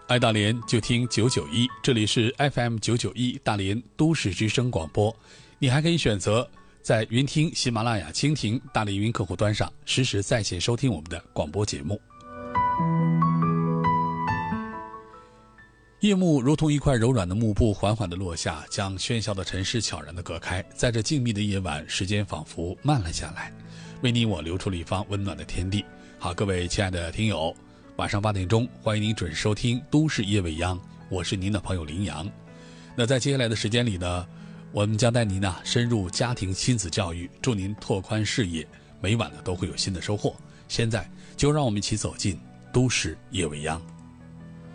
爱大连就听991，这里是 FM991大连都市之声广播。你还可以选择在云听、喜马拉雅、蜻蜓、大连云客户端上实时在线收听我们的广播节目。夜幕如同一块柔软的幕布，缓缓地落下，将喧嚣的城市悄然地隔开。在这静谧的夜晚，时间仿佛慢了下来，为你我留出了一方温暖的天地。好，各位亲爱的听友，晚上8点钟，欢迎您准时收听都市夜未央，我是您的朋友林阳。那在接下来的时间里呢，我们将带您深入家庭亲子教育，祝您拓宽视野，每晚呢都会有新的收获。现在就让我们一起走进都市夜未央。